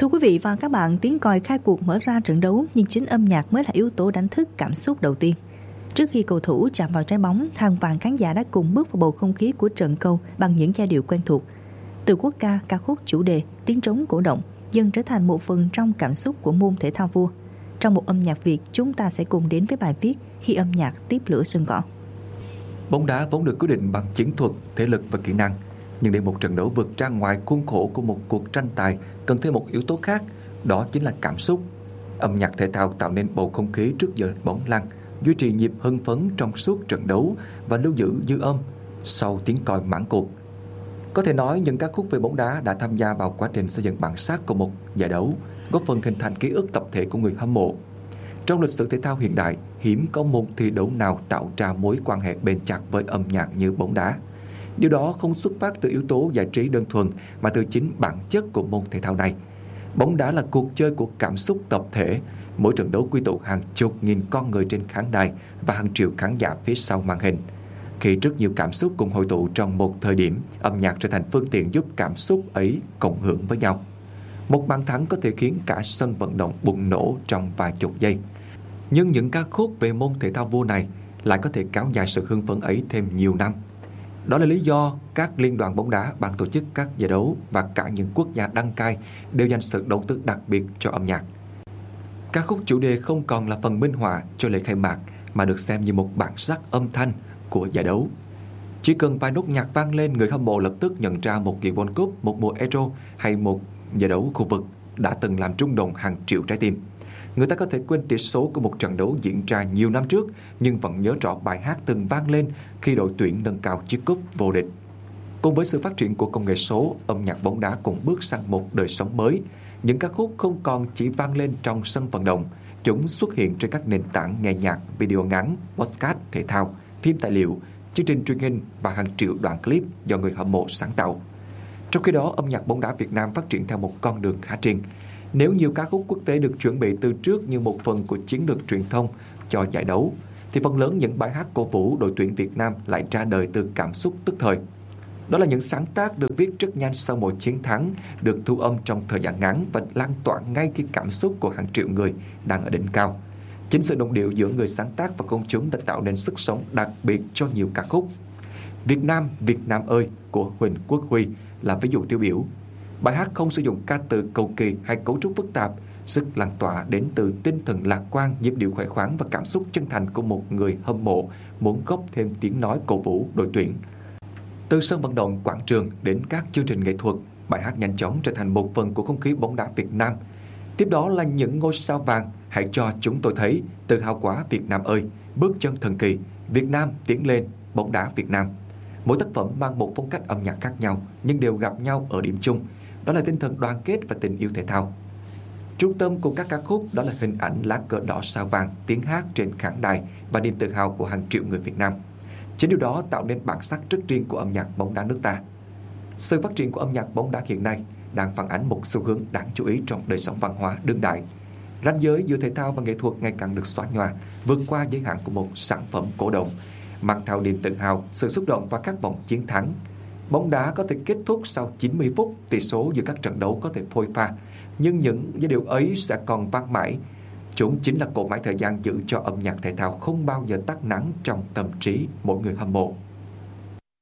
Thưa quý vị và các bạn, tiếng còi khai cuộc mở ra trận đấu, nhưng chính âm nhạc mới là yếu tố đánh thức cảm xúc đầu tiên. Trước khi cầu thủ chạm vào trái bóng, hàng vạn khán giả đã cùng bước vào bầu không khí của trận cầu bằng những giai điệu quen thuộc. Từ quốc ca, ca khúc chủ đề, tiếng trống cổ động dần trở thành một phần trong cảm xúc của môn thể thao vua. Trong một âm nhạc Việt, chúng ta sẽ cùng đến với bài viết Khi âm nhạc tiếp lửa sân cỏ. Bóng đá vốn được quyết định bằng chiến thuật, thể lực và kỹ năng. Nhưng để một trận đấu vượt ra ngoài khuôn khổ của một cuộc tranh tài cần thêm một yếu tố khác, đó chính là cảm xúc. Âm nhạc thể thao tạo nên bầu không khí trước giờ bóng lăn, duy trì nhịp hưng phấn trong suốt trận đấu và lưu giữ dư âm sau tiếng còi mãn cuộc. Có thể nói những ca khúc về bóng đá đã tham gia vào quá trình xây dựng bản sắc của một giải đấu, góp phần hình thành ký ức tập thể của người hâm mộ. Trong lịch sử thể thao hiện đại, hiếm có môn thi đấu nào tạo ra mối quan hệ bền chặt với âm nhạc như bóng đá. Điều đó không xuất phát từ yếu tố giải trí đơn thuần mà từ chính bản chất của môn thể thao này. Bóng đá là cuộc chơi của cảm xúc tập thể. Mỗi trận đấu quy tụ hàng chục nghìn con người trên khán đài và hàng triệu khán giả phía sau màn hình. Khi rất nhiều cảm xúc cùng hội tụ trong một thời điểm, âm nhạc trở thành phương tiện giúp cảm xúc ấy cộng hưởng với nhau. Một bàn thắng có thể khiến cả sân vận động bùng nổ trong vài chục giây. Nhưng những ca khúc về môn thể thao vua này lại có thể kéo dài sự hưng phấn ấy thêm nhiều năm. Đó là lý do các liên đoàn bóng đá, ban tổ chức các giải đấu và cả những quốc gia đăng cai đều dành sự đầu tư đặc biệt cho âm nhạc. Ca khúc chủ đề không còn là phần minh họa cho lễ khai mạc mà được xem như một bản sắc âm thanh của giải đấu. Chỉ cần vài nốt nhạc vang lên, người hâm mộ lập tức nhận ra một kỳ World Cup, một mùa Euro hay một giải đấu khu vực đã từng làm rung động hàng triệu trái tim. Người ta có thể quên tỷ số của một trận đấu diễn ra nhiều năm trước, nhưng vẫn nhớ rõ bài hát từng vang lên khi đội tuyển nâng cao chiếc cúp vô địch. Cùng với sự phát triển của công nghệ số, âm nhạc bóng đá cũng bước sang một đời sống mới. Những ca khúc không còn chỉ vang lên trong sân vận động, chúng xuất hiện trên các nền tảng nghe nhạc, video ngắn, podcast thể thao, phim tài liệu, chương trình truyền hình và hàng triệu đoạn clip do người hâm mộ sáng tạo. Trong khi đó, âm nhạc bóng đá Việt Nam phát triển theo một con đường khá riêng. Nếu nhiều ca khúc quốc tế được chuẩn bị từ trước như một phần của chiến lược truyền thông cho giải đấu, thì phần lớn những bài hát cổ vũ đội tuyển Việt Nam lại ra đời từ cảm xúc tức thời. Đó là những sáng tác được viết rất nhanh sau mỗi chiến thắng, được thu âm trong thời gian ngắn và lan tỏa ngay khi cảm xúc của hàng triệu người đang ở đỉnh cao. Chính sự đồng điệu giữa người sáng tác và công chúng đã tạo nên sức sống đặc biệt cho nhiều ca khúc. Việt Nam ơi của Huỳnh Quốc Huy là ví dụ tiêu biểu. Bài hát không sử dụng ca từ cầu kỳ hay cấu trúc phức tạp, sức lan tỏa đến từ tinh thần lạc quan, nhịp điệu khỏe khoắn và cảm xúc chân thành của một người hâm mộ muốn góp thêm tiếng nói cổ vũ đội tuyển. Từ sân vận động, quảng trường đến các chương trình nghệ thuật, bài hát nhanh chóng trở thành một phần của không khí bóng đá Việt Nam. Tiếp đó là những ngôi sao vàng, hãy cho chúng tôi thấy, tự hào quá Việt Nam ơi, bước chân thần kỳ, Việt Nam tiến lên, bóng đá Việt Nam. Mỗi tác phẩm mang một phong cách âm nhạc khác nhau nhưng đều gặp nhau ở điểm chung, đó là tinh thần đoàn kết và tình yêu thể thao. Trung tâm của các ca khúc đó là hình ảnh lá cờ đỏ sao vàng, tiếng hát trên khán đài và niềm tự hào của hàng triệu người Việt Nam. Chính điều đó tạo nên bản sắc rất riêng của âm nhạc bóng đá nước ta. Sự phát triển của âm nhạc bóng đá hiện nay đang phản ánh một xu hướng đáng chú ý trong đời sống văn hóa đương đại. Ranh giới giữa thể thao và nghệ thuật ngày càng được xóa nhòa, vượt qua giới hạn của một sản phẩm cổ động, mang theo niềm tự hào, sự xúc động và khát vọng chiến thắng. Bóng đá có thể kết thúc sau 90 phút, tỷ số giữa các trận đấu có thể phôi pha, nhưng những giai điệu ấy sẽ còn vang mãi. Chúng chính là cỗ máy thời gian giữ cho âm nhạc thể thao không bao giờ tắt nắng trong tâm trí mỗi người hâm mộ.